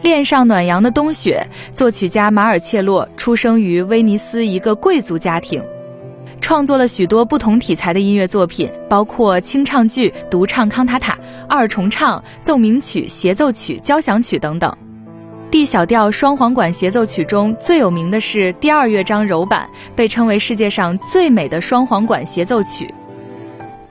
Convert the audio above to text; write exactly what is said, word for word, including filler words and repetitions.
恋上暖阳的冬雪，作曲家马尔切洛出生于威尼斯一个贵族家庭，创作了许多不同题材的音乐作品，包括清唱剧、独唱康塔塔、二重唱、奏鸣曲、协奏曲、交响曲等等。D 小调双簧管协奏曲中最有名的是第二乐章柔板，被称为世界上最美的双簧管协奏曲。